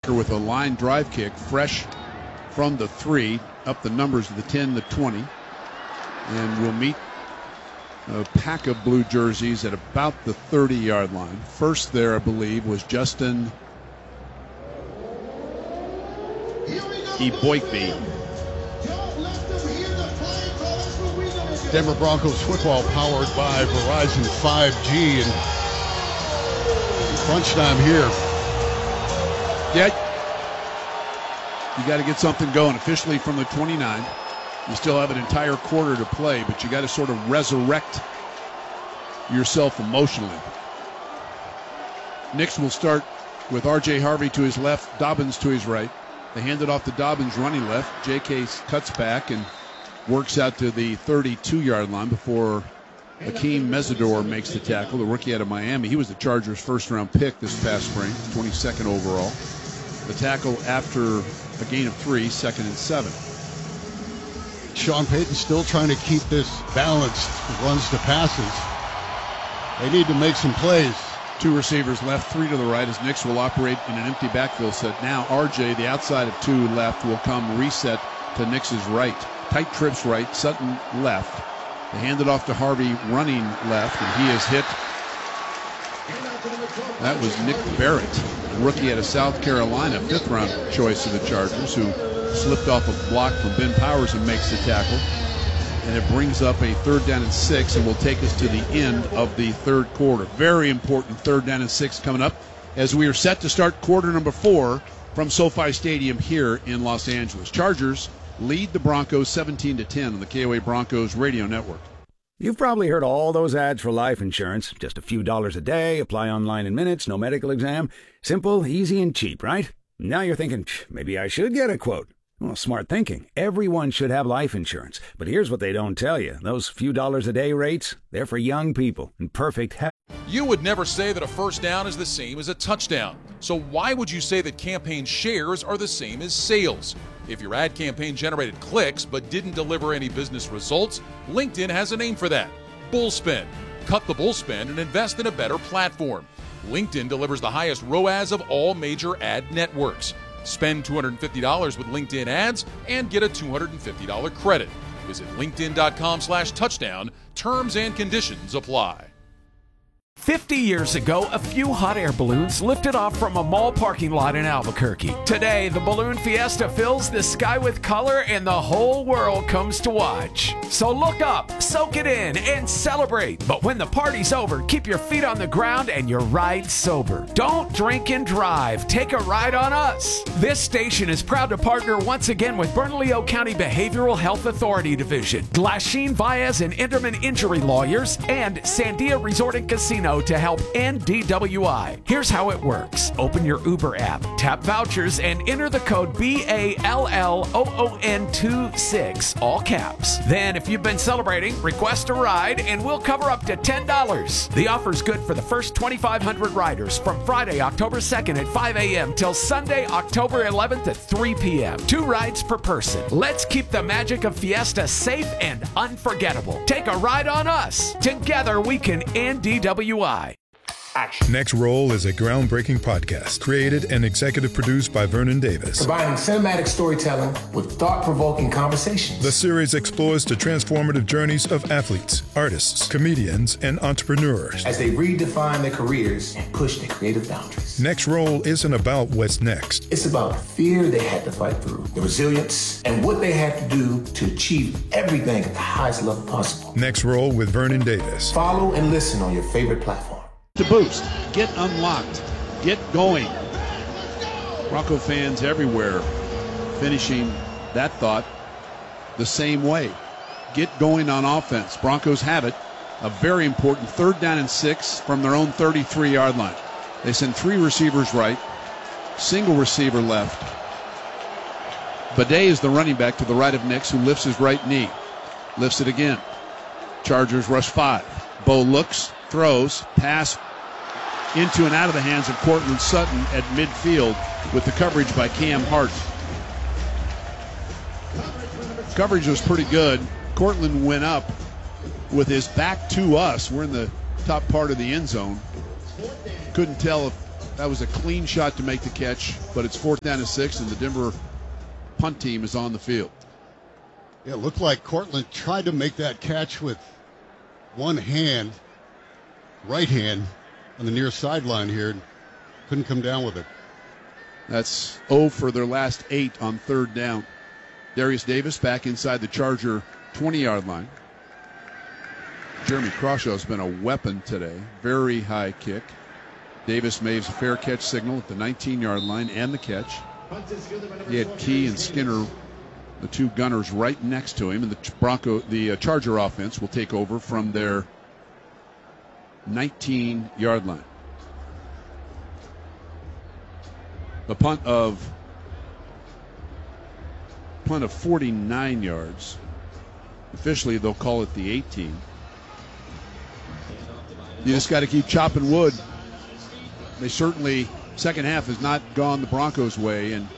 Tucker with a line drive kick, fresh from the 3, up the numbers of the 10, the 20. And we'll meet a pack of blue jerseys at about the 30-yard line. First there, I believe, was Justin Eboigbe. Denver Broncos football powered by Verizon 5G, and crunch time here. Yeah, you got to get something going officially from the 29. You still have an entire quarter to play, but you got to sort of resurrect yourself emotionally. Nix will start with R.J. Harvey to his left, Dobbins to his right. They hand it off to Dobbins running left. J.K. cuts back and works out to the 32-yard line before Akeem Mesidor makes the tackle, the rookie out of Miami. He was the Chargers' first-round pick this past spring, 22nd overall. The tackle after a gain of 3, 2nd and 7. Sean Payton still trying to keep this balanced, runs to passes. They need to make some plays. 2 receivers left, 3 to the right, as Nix will operate in an empty backfield set. Now RJ, the outside of 2 left, will come reset to Nix's right. Tight trips right, Sutton left. They hand it off to Harvey running left, and he is hit. That was Nick Barrett, a rookie out of South Carolina, 5th-round choice of the Chargers, who slipped off a block from Ben Powers and makes the tackle. And it brings up a 3rd down and 6, and will take us to the end of the 3rd quarter. Very important 3rd down and 6 coming up as we are set to start quarter number 4 from SoFi Stadium here in Los Angeles. Chargers lead the Broncos 17-10 on the KOA Broncos radio network. You've probably heard all those ads for life insurance. Just a few dollars a day, apply online in minutes, no medical exam. Simple, easy, and cheap, right? Now you're thinking, maybe I should get a quote. Well, smart thinking. Everyone should have life insurance. But here's what they don't tell you. Those few dollars a day rates, they're for young people in perfect health. You would never say that a first down is the same as a touchdown. So why would you say that campaign shares are the same as sales? If your ad campaign generated clicks but didn't deliver any business results, LinkedIn has a name for that. Bullspend. Cut the bullspend and invest in a better platform. LinkedIn delivers the highest ROAS of all major ad networks. Spend $250 with LinkedIn ads and get a $250 credit. Visit linkedin.com/touchdown. Terms and conditions apply. 50 years ago, a few hot air balloons lifted off from a mall parking lot in Albuquerque. Today, the Balloon Fiesta fills the sky with color and the whole world comes to watch. So look up, soak it in, and celebrate. But when the party's over, keep your feet on the ground and your ride sober. Don't drink and drive. Take a ride on us. This station is proud to partner once again with Bernalillo County Behavioral Health Authority Division, Glasheen, Baez, and Enderman Injury Lawyers, and Sandia Resort and Casino to help end DWI. Here's how it works. Open your Uber app, tap vouchers, and enter the code BALLOON26, all caps. Then, if you've been celebrating, request a ride, and we'll cover up to $10. The offer's good for the first 2,500 riders from Friday, October 2nd at 5 a.m. till Sunday, October 11th at 3 p.m. 2 rides per person. Let's keep the magic of Fiesta safe and unforgettable. Take a ride on us. Together, we can end DWI. Action. Next Roll is a groundbreaking podcast created and executive produced by Vernon Davis. Combining cinematic storytelling with thought-provoking conversations. The series explores the transformative journeys of athletes, artists, comedians, and entrepreneurs as they redefine their careers and push their creative boundaries. Next Roll isn't about what's next. It's about the fear they had to fight through, the resilience, and what they had to do to achieve everything at the highest level possible. Next Roll with Vernon Davis. Follow and listen on your favorite platform. To boost, get unlocked, get going. Bronco fans everywhere finishing that thought the same way. Get going on offense. Broncos have it. A very important 3rd down and 6 from their own 33-yard line. They send 3 receivers right, single receiver left. Bidet is the running back to the right of Nix, who lifts his right knee. Lifts it again. Chargers rush 5. Bo looks, throws, pass into and out of the hands of Cortland Sutton at midfield with the coverage by Cam Hart. Coverage was pretty good. Cortland went up with his back to us. We're in the top part of the end zone. Couldn't tell if That was a clean shot to make the catch, but it's 4th down and 6, and the Denver punt team is on the field. Yeah, it looked like Cortland tried to make that catch with one hand, right hand, on the near sideline here. Couldn't come down with it. That's 0 for their last 8 on 3rd down. Darius Davis back inside the Charger 20-yard line. Jeremy Crawshaw has been a weapon today. Very high kick. Davis makes a fair catch signal at the 19-yard line and the catch. He had Key and Skinner, the two gunners, right next to him, and the Charger offense will take over from their 19-yard line. The punt of 49 yards. Officially, they'll call it the 18. You just got to keep chopping wood. They certainly, second half has not gone the Broncos' way, and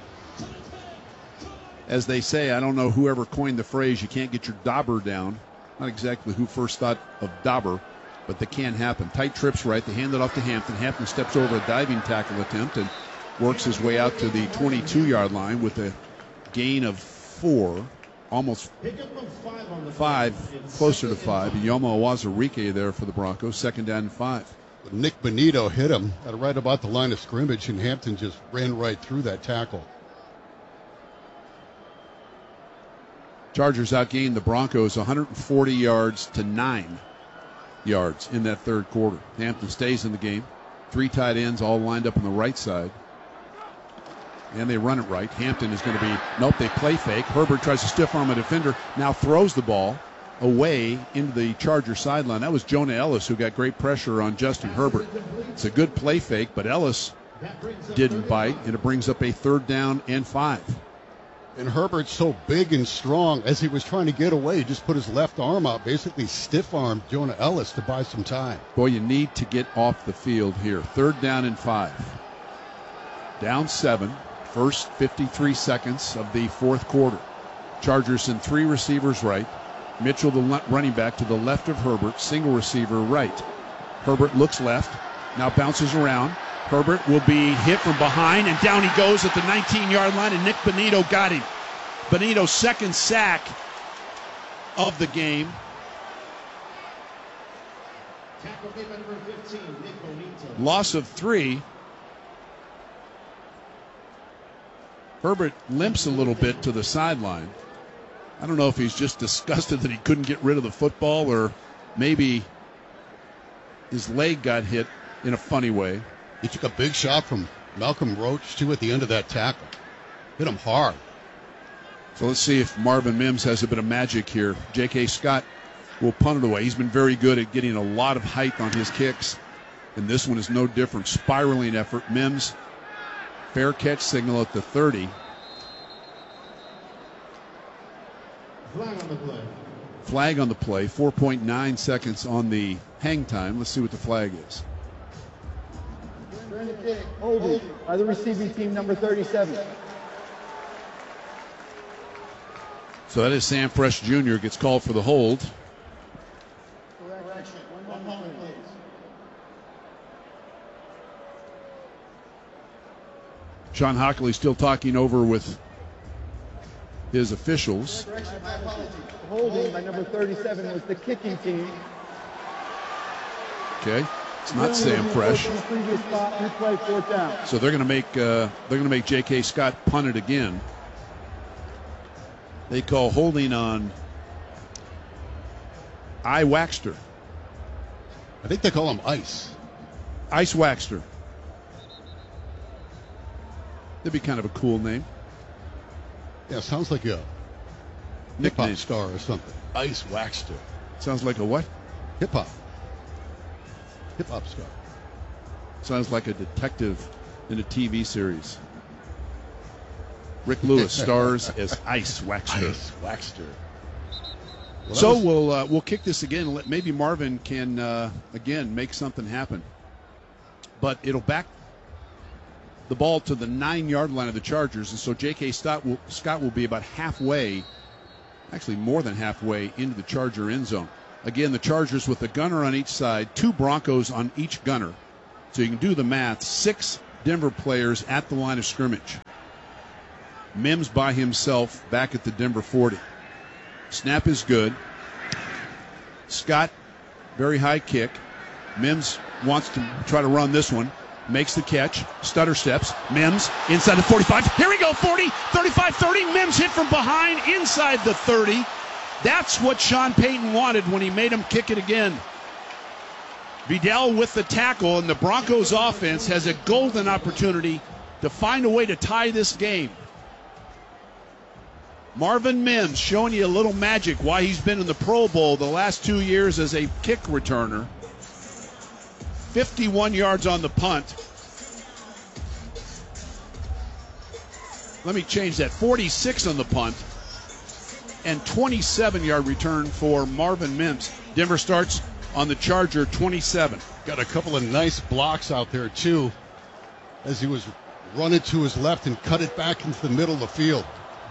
as they say, I don't know whoever coined the phrase, you can't get your dauber down. Not exactly who first thought of dauber, but that can happen. Tight trips right, they hand it off to Hampton. Hampton steps over a diving tackle attempt and works his way out to the 22-yard line with a gain of 4, almost 5, closer to 5. Yomo Awazarike there for the Broncos, 2nd down and 5. Nick Benito hit him at right about the line of scrimmage, and Hampton just ran right through that tackle. Chargers outgained the Broncos 140 yards to 9 yards in that third quarter. Hampton stays in the game. 3 tight ends all lined up on the right side. And they run it right. Hampton is going to be, nope, they play fake. Herbert tries to stiff arm a defender, now throws the ball away into the Charger sideline. That was Jonah Ellis who got great pressure on Justin Herbert. It's a good play fake, but Ellis didn't bite, and it brings up a 3rd down and 5. And Herbert's so big and strong, as he was trying to get away, he just put his left arm out, basically stiff-armed Jonah Ellis to buy some time. Boy, you need to get off the field here. 3rd down and 5. Down 7. First 53 seconds of the fourth quarter. Chargers send 3 receivers right. Mitchell, the running back, to the left of Herbert. Single receiver right. Herbert looks left. Now bounces around. Herbert will be hit from behind, and down he goes at the 19-yard line, and Nick Benito got him. Benito's 2nd sack of the game. Loss of 3. Herbert limps a little bit to the sideline. I don't know if he's just disgusted that he couldn't get rid of the football, or maybe his leg got hit in a funny way. He took a big shot from Malcolm Roach, too, at the end of that tackle. Hit him hard. So let's see if Marvin Mims has a bit of magic here. J.K. Scott will punt it away. He's been very good at getting a lot of height on his kicks, and this one is no different. Spiraling effort. Mims, fair catch signal at the 30. Flag on the play. 4.9 seconds on the hang time. Let's see what the flag is. Holding by the receiving team, number 37. So that is Sam Fresh Jr. gets called for the hold. Sean Hockley still talking over with his officials. Holding by number 37 was the kicking team. Okay, it's not Sam Fresh. So they're going to make J.K. Scott punt it again. They call holding on I. Waxter. I think they call him Ice. Ice Waxter. That'd be kind of a cool name. Yeah, sounds like a hip-hop star or something. Ice Waxter. Sounds like a what? Hip-hop. Hip-hop star. Sounds like a detective in a TV series. Rick Lewis stars as Ice Waxter. Ice Waxter. Well, so we'll kick this again and let maybe Marvin can again make something happen. But it'll back the ball to the 9-yard line of the Chargers, and so J.K. Scott will be about halfway, actually more than halfway into the Charger end zone. Again, the Chargers with the gunner on each side, 2 Broncos on each gunner. So you can do the math. 6 Denver players at the line of scrimmage. Mims by himself back at the Denver 40. Snap is good. Scott, very high kick. Mims wants to try to run this one. Makes the catch. Stutter steps. Mims inside the 45. Here we go. 40, 35, 30. Mims hit from behind inside the 30. That's what Sean Payton wanted when he made him kick it again. Vidal with the tackle, and the Broncos offense has a golden opportunity to find a way to tie this game. Marvin Mims showing you a little magic, why he's been in the Pro Bowl the last 2 years as a kick returner. 51 yards on the punt. Let me change that. 46 on the punt. And 27-yard return for Marvin Mims. Denver starts on the Charger 27. Got a couple of nice blocks out there, too, as he was running to his left and cut it back into the middle of the field.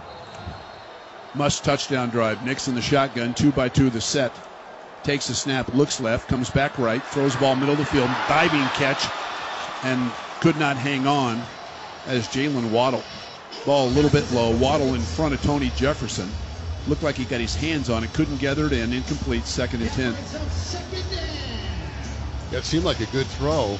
Must touchdown drive. Nix in the shotgun, 2-by-2 the set. Takes the snap, looks left, comes back right, throws the ball middle of the field, diving catch, and could not hang on as Jalen Waddle. Ball a little bit low. Waddle in front of Tony Jefferson. Looked like he got his hands on it, couldn't gather it in. Incomplete, 2nd and 10. That seemed like a good throw.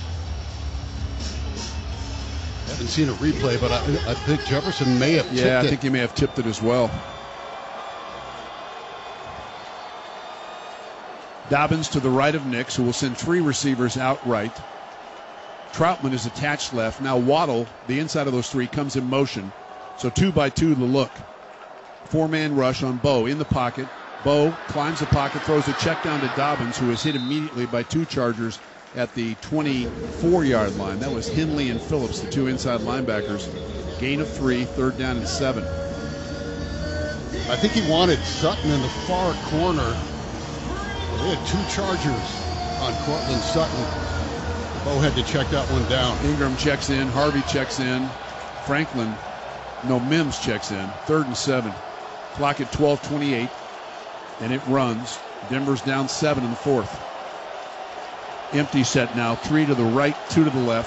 Haven't seen a replay, but I think Jefferson may have tipped it. Yeah, I think he may have tipped it as well. Dobbins to the right of Nix, who will send 3 receivers out right. Troutman is attached left. Now Waddle, the inside of those 3, comes in motion. So 2-by-2 the look. 4-man rush on Bo in the pocket. Bo climbs the pocket, throws a check down to Dobbins, who is hit immediately by 2 Chargers at the 24-yard line. That was Henley and Phillips, the 2 inside linebackers. Gain of 3, 3rd down and 7. I think he wanted Sutton in the far corner. They had 2 Chargers on Cortland Sutton. Bo had to check that one down. Ingram checks in. Harvey checks in. Mims checks in. 3rd and 7. Clock at 12:28. And it runs. Denver's down 7 in the 4th. Empty set now. 3 to the right, 2 to the left.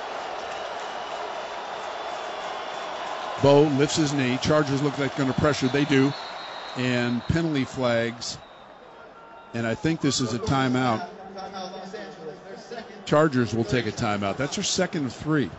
Bo lifts his knee. Chargers look like they're going to pressure. They do. And penalty flags. And I think this is a timeout. Chargers will take a timeout. That's their 2nd and 3.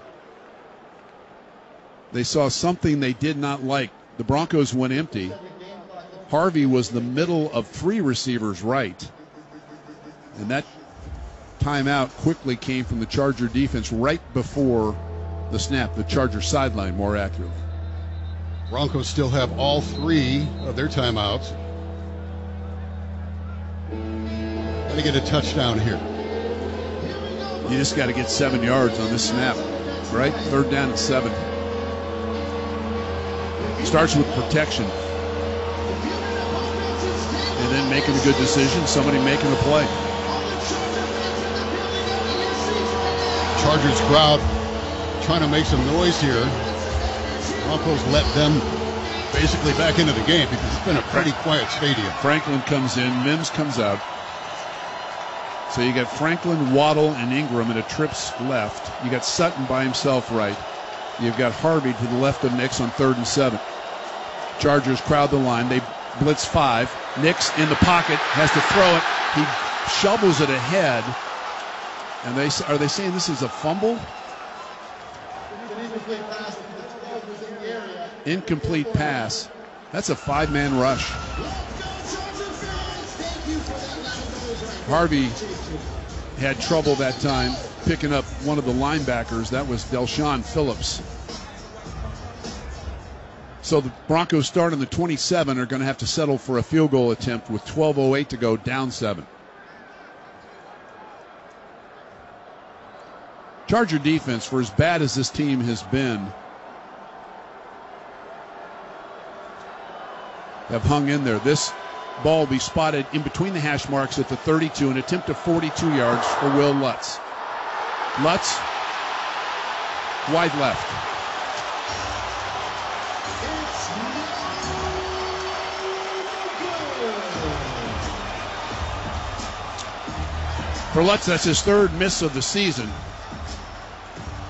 They saw something they did not like. The Broncos went empty. Harvey was the middle of 3 receivers right. And that timeout quickly came from the Charger defense right before the snap, the Charger sideline more accurately. Broncos still have all 3 of their timeouts. Got to get a touchdown here. You just got to get 7 yards on this snap, right? 3rd down and 7. Starts with protection. And then making a good decision, somebody making a play. Chargers crowd trying to make some noise here. Broncos let them basically back into the game because it's been a pretty quiet stadium. Franklin comes in, Mims comes out. So you got Franklin, Waddle, and Ingram at a trips left. You got Sutton by himself right. You've got Harvey to the left of Nix on 3rd and 7. Chargers crowd the line. They blitz 5. Nix in the pocket, has to throw it. He shovels it ahead. And are they saying this is a fumble? Incomplete pass. That's a 5-man rush. Harvey had trouble that time picking up one of the linebackers. That was Del'Shawn Phillips. So the Broncos start on the 27 are going to have to settle for a field goal attempt with 12:08 to go, down 7. Charger defense, for as bad as this team has been, have hung in there. This ball will be spotted in between the hash marks at the 32, an attempt of 42 yards for Will Lutz. Lutz, wide left. For Lutz, that's his 3rd miss of the season.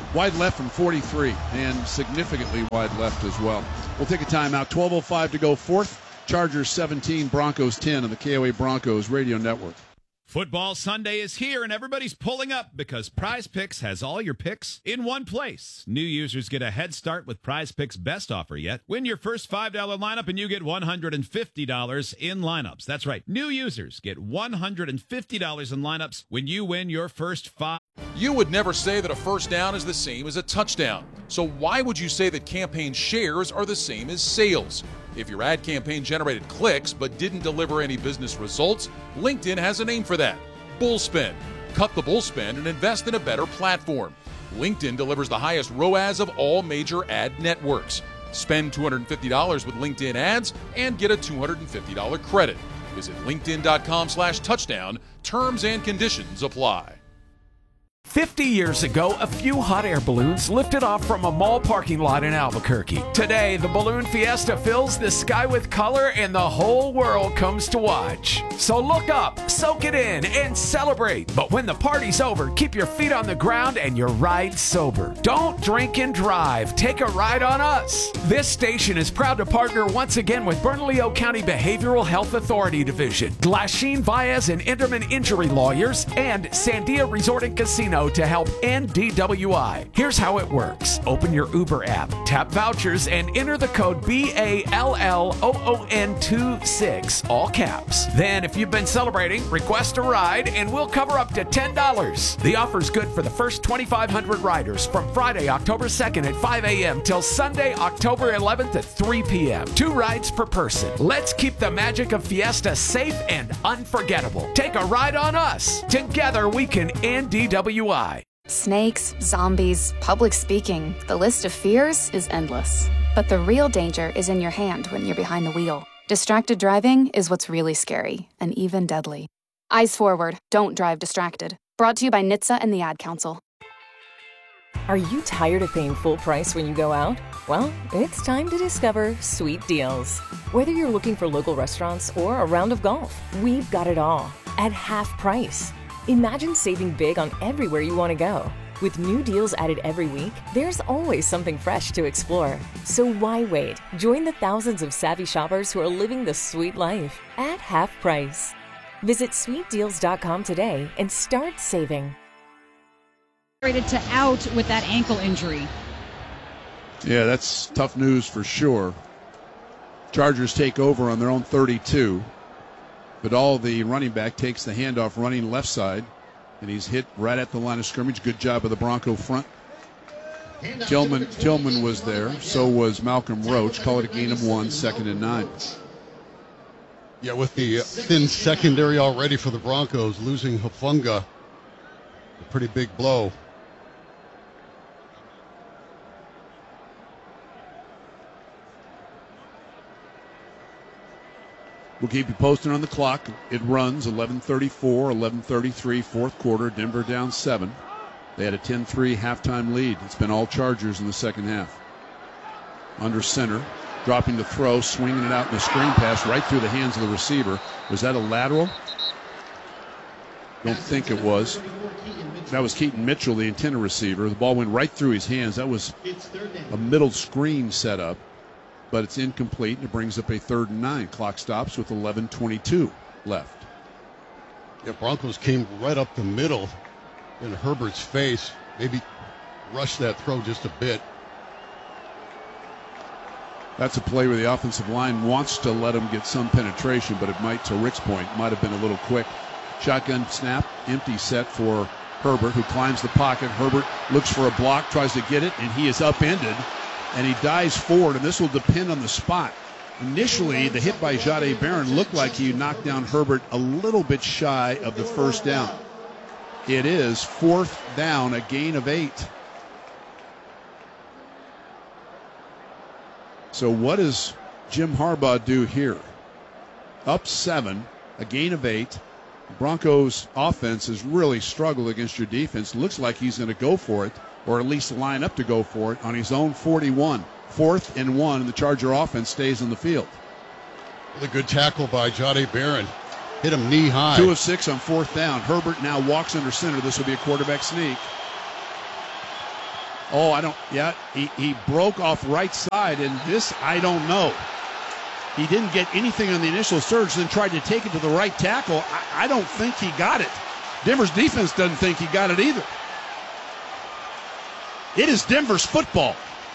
Wide left from 43, and significantly wide left as well. We'll take a timeout. 12:05 to go, fourth. Chargers 17, Broncos 10 on the KOA Broncos Radio Network. Football Sunday is here, and everybody's pulling up because Prize Picks has all your picks in one place. New users get a head start with Prize Picks' best offer yet. Win your first $5 lineup, and you get $150 in lineups. That's right. New users get $150 in lineups when you win your first $5. You would never say that a first down is the same as a touchdown. So why would you say that campaign shares are the same as sales? If your ad campaign generated clicks but didn't deliver any business results, LinkedIn has a name for that: Bullspend. Cut the bullspend and invest in a better platform. LinkedIn delivers the highest ROAS of all major ad networks. Spend $250 with LinkedIn ads and get a $250 credit. Visit linkedin.com/touchdown. Terms and conditions apply. 50 years ago, a few hot air balloons lifted off from a mall parking lot in Albuquerque. Today, the Balloon Fiesta fills the sky with color and the whole world comes to watch. So look up, soak it in, and celebrate. But when the party's over, keep your feet on the ground and your ride sober. Don't drink and drive. Take a ride on us. This station is proud to partner once again with Bernalillo County Behavioral Health Authority Division, Glasheen, Baez, and Enderman Injury Lawyers, and Sandia Resort and Casino to help end DWI. Here's how it works. Open your Uber app, tap vouchers, and enter the code BALLOON26, all caps. Then, if you've been celebrating, request a ride, and we'll cover up to $10. The offer's good for the first 2,500 riders from Friday, October 2nd at 5 a.m. till Sunday, October 11th at 3 p.m. 2 rides per person. Let's keep the magic of Fiesta safe and unforgettable. Take a ride on us. Together, we can end DWI. Snakes, zombies, public speaking, the list of fears is endless. But the real danger is in your hand when you're behind the wheel. Distracted driving is what's really scary and even deadly. Eyes forward, don't drive distracted. Brought to you by NHTSA and the Ad Council. Are you tired of paying full price when you go out? Well, it's time to discover Sweet Deals. Whether you're looking for local restaurants or a round of golf, we've got it all at half price. Imagine saving big on everywhere you want to go. With new deals added every week, there's always something fresh to explore. So why wait? Join the thousands of savvy shoppers who are living the sweet life at half price. Visit sweetdeals.com today and start saving. To out with that ankle injury. Yeah, that's tough news for sure. Chargers take over on their own 32. Vidal, the running back, takes the handoff running left side, and he's hit right at the line of scrimmage. Good job of the Bronco front. Tillman was there. So was Malcolm Roach. Call it a gain of 1, 2nd and 9. Yeah, with the thin secondary already for the Broncos, losing Hufanga, a pretty big blow. We'll keep you posted on the clock. It runs 11:34, 11:33, fourth quarter. Denver down 7. They had a 10-3 halftime lead. It's been all Chargers in the second half. Under center, dropping to throw, swinging it out in the screen pass right through the hands of the receiver. Was that a lateral? Don't think it was. That was Keaton Mitchell, the intended receiver. The ball went right through his hands. That was a middle screen setup. But it's incomplete, and it brings up a 3rd and 9. Clock stops with 11:22 left. Yeah, Broncos came right up the middle in Herbert's face. Maybe rushed that throw just a bit. That's a play where the offensive line wants to let him get some penetration, but it might, to Rick's point, might have been a little quick. Shotgun snap, empty set for Herbert, who climbs the pocket. Herbert looks for a block, tries to get it, and he is upended. And he dives forward, and this will depend on the spot. Initially, the hit by Jahdae Barron looked like he knocked down Herbert a little bit shy of the first down. It is 4th down, a gain of 8. So what does Jim Harbaugh do here? Up 7, a gain of 8. Broncos offense has really struggled against your defense. Looks like he's going to go for it, or at least line up to go for it on his own 41. 4th and 1, and the Charger offense stays on the field. Really good tackle by Jahdae Barron. Hit him knee high. 2 of 6 on 4th down. Herbert now walks under center. This will be a quarterback sneak. Oh, I don't. Yeah, he broke off right side, and this I don't know. He didn't get anything on the initial surge, then tried to take it to the right tackle. I don't think he got it. Denver's defense doesn't think he got it either. It is Denver's football.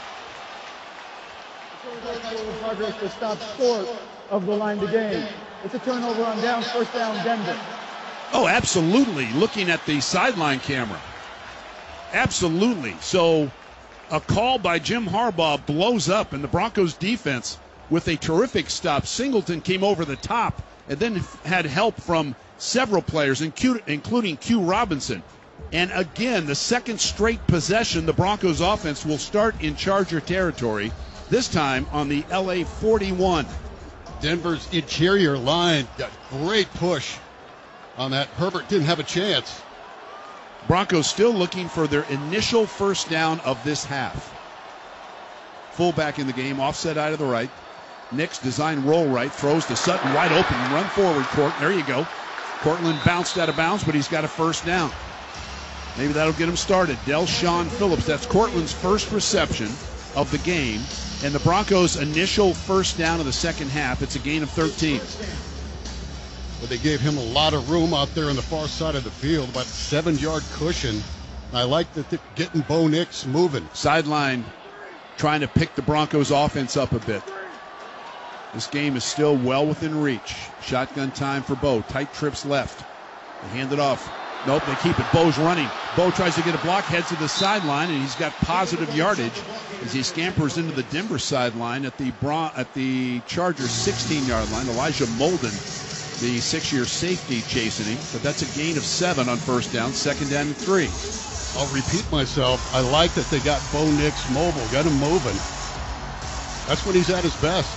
Progress to stop short of the line to gain. It's a turnover on down, first down, Denver. Oh, absolutely. Looking at the sideline camera. Absolutely. So a call by Jim Harbaugh blows up, and the Broncos defense with a terrific stop. Singleton came over the top and then had help from several players, including Q Robinson. And again, the second straight possession, the Broncos offense will start in Charger territory, this time on the LA 41. Denver's interior line got great push on that. Herbert didn't have a chance. Broncos still looking for their initial first down of this half. Fullback in the game, offset out of the right. Nix design roll right, throws to Sutton, wide open, run forward, Court. There you go. Cortland bounced out of bounds, but he's got a first down. Maybe that'll get him started. Del'Shawn Phillips, that's Cortland's first reception of the game, and the Broncos' initial first down of the second half. It's a gain of 13. But they gave him a lot of room out there on the far side of the field, about a 7-yard cushion. I like that they're getting Bo Nix moving. Sideline trying to pick the Broncos' offense up a bit. This game is still well within reach. Shotgun time for Bo. Tight trips left. They hand it off. Nope, they keep it. Bo's running. Bo tries to get a block, heads to the sideline, and he's got positive yardage as he scampers into the Denver sideline at the Chargers 16-yard line. Elijah Molden, the 6-year safety, chasing him. But that's a gain of 7 on first down, second down and 3. I'll repeat myself. I like that they got Bo Nix mobile, got him moving. That's when he's at his best.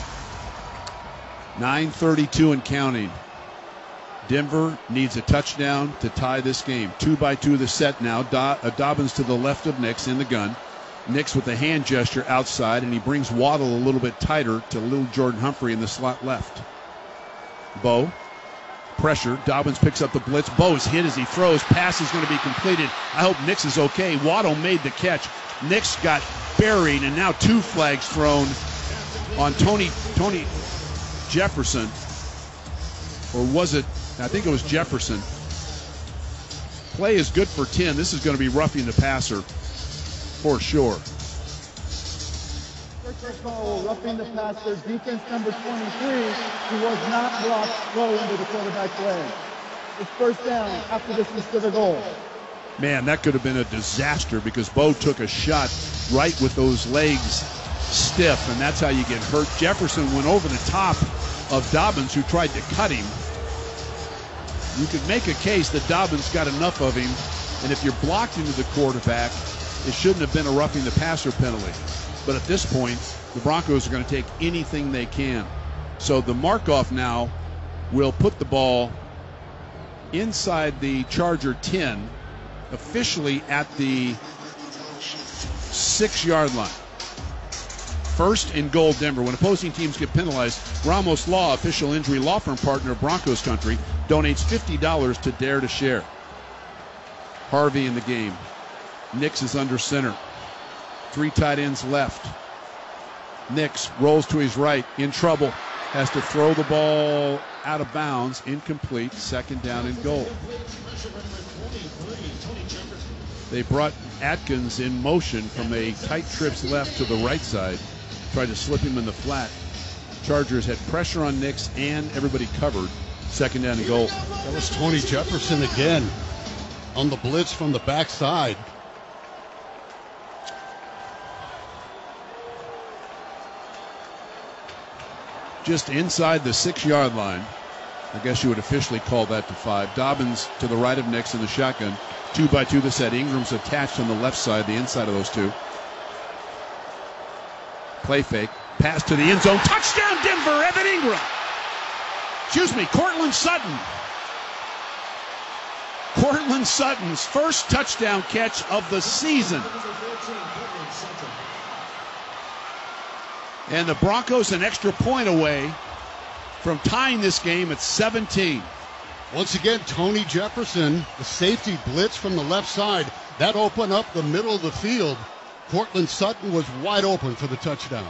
9:32 and counting. Denver needs a touchdown to tie this game. 2-by-2 the set now. Dobbins to the left of Nix in the gun. Nix with a hand gesture outside, and he brings Waddle a little bit tighter to little Jordan Humphrey in the slot left. Bo, pressure. Dobbins picks up the blitz. Bo is hit as he throws. Pass is going to be completed. I hope Nix is okay. Waddle made the catch. Nix got buried, and now 2 flags thrown on Tony Jefferson. Or was it? I think it was Jefferson. Play is good for 10. This is going to be roughing the passer for sure. First call, roughing the passer. Defense number 23, who was not blocked, throw into the quarterback's leg. It's first down after distance to the goal. Man, that could have been a disaster because Bo took a shot right with those legs stiff, and that's how you get hurt. Jefferson went over the top of Dobbins, who tried to cut him. You could make a case that Dobbins got enough of him, and if you're blocked into the quarterback, it shouldn't have been a roughing the passer penalty. But at this point, the Broncos are going to take anything they can. So the mark-off now will put the ball inside the Charger 10, officially at the 6-yard line. First and goal, Denver. When opposing teams get penalized, Ramos Law, official injury law firm partner of Broncos Country, donates $50 to Dare to Share. Harvey in the game. Nix is under center. 3 tight ends left. Nix rolls to his right, in trouble. Has to throw the ball out of bounds, incomplete, second down and goal. They brought Atkins in motion from a tight trips left to the right side. Tried to slip him in the flat. Chargers had pressure on Nix and everybody covered. Second down and goal. That was Tony Jefferson again on the blitz from the backside. Just inside the 6-yard line. I guess you would officially call that to 5. Dobbins to the right of Nix in the shotgun. 2-by-2 the set. Ingram's attached on the left side, the inside of those 2. Play fake. Pass to the end zone. Touchdown Denver, Evan Ingram. Cortland Sutton. Cortland Sutton's first touchdown catch of the season. And the Broncos an extra point away from tying this game at 17. Once again, Tony Jefferson, the safety blitz from the left side. That opened up the middle of the field Courtland Sutton was wide open for the touchdown.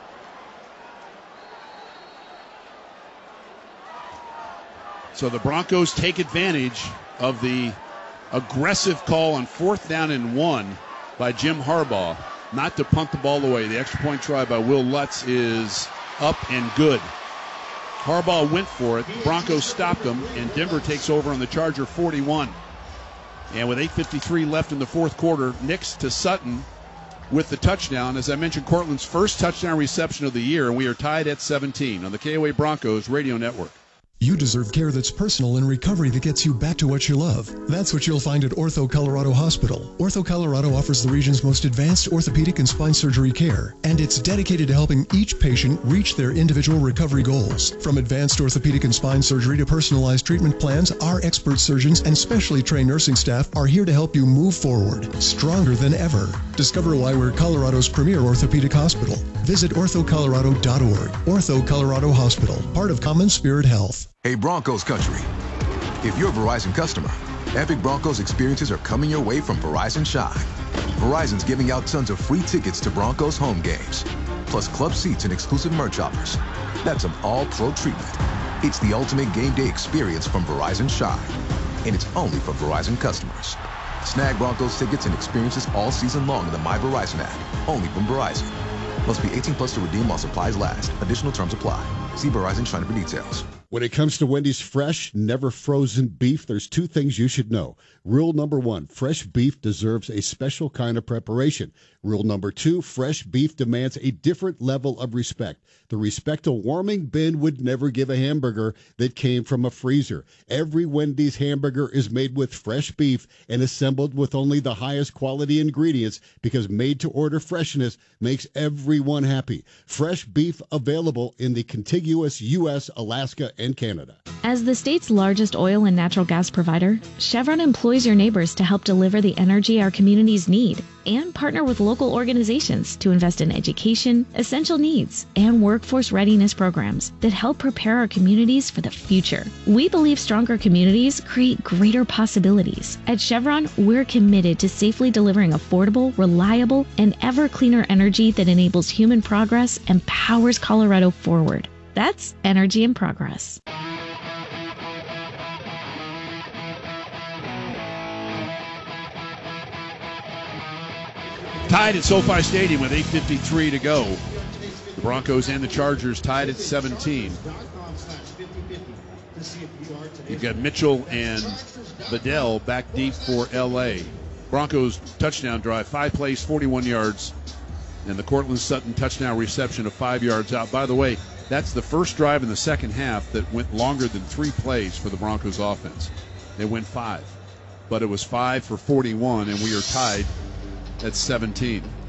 So the Broncos take advantage of the aggressive call on 4th down and 1 by Jim Harbaugh not to punt the ball away. The extra point try by Will Lutz is up and good. Harbaugh went for it. Broncos stopped him, and Denver takes over on the Charger 41. And with 8:53 left in the fourth quarter, Nix to Sutton with the touchdown. As I mentioned, Cortland's first touchdown reception of the year, and we are tied at 17 on the KOA Broncos Radio Network. You deserve care that's personal and recovery that gets you back to what you love. That's what you'll find at Ortho Colorado Hospital. Ortho Colorado offers the region's most advanced orthopedic and spine surgery care, and it's dedicated to helping each patient reach their individual recovery goals. From advanced orthopedic and spine surgery to personalized treatment plans, our expert surgeons and specially trained nursing staff are here to help you move forward, stronger than ever. Discover why we're Colorado's premier orthopedic hospital. Visit orthocolorado.org. Ortho Colorado Hospital, part of Common Spirit Health. Hey, Broncos country. If you're a Verizon customer, epic Broncos experiences are coming your way from Verizon Shine. Verizon's giving out tons of free tickets to Broncos home games, plus club seats and exclusive merch offers. That's an all-pro treatment. It's the ultimate game day experience from Verizon Shine, and it's only for Verizon customers. Snag Broncos tickets and experiences all season long in the My Verizon app, only from Verizon. Must be 18 plus to redeem while supplies last. Additional terms apply. See Verizon Shine for details. When it comes to Wendy's fresh, never frozen beef, there's two things you should know. Rule number 1, fresh beef deserves a special kind of preparation. Rule number 2, fresh beef demands a different level of respect. The respect a warming bin would never give a hamburger that came from a freezer. Every Wendy's hamburger is made with fresh beef and assembled with only the highest quality ingredients because made-to-order freshness makes everyone happy. Fresh beef available in the contiguous U.S., Alaska, and Canada. As the state's largest oil and natural gas provider, Chevron employs your neighbors to help deliver the energy our communities need and partner with local organizations to invest in education, essential needs, and workforce readiness programs that help prepare our communities for the future. We believe stronger communities create greater possibilities. At Chevron, we're committed to safely delivering affordable, reliable, and ever cleaner energy that enables human progress and powers Colorado forward. That's Energy in Progress. Tied at SoFi Stadium with 8:53 to go. The Broncos and the Chargers tied at 17. You've got Mitchell and Vidal back deep for L.A. Broncos touchdown drive, 5 plays, 41 yards, and the Courtland Sutton touchdown reception of 5 yards out. By the way, that's the first drive in the second half that went longer than 3 plays for the Broncos offense. They went 5, but it was 5 for 41, and we are tied at 17.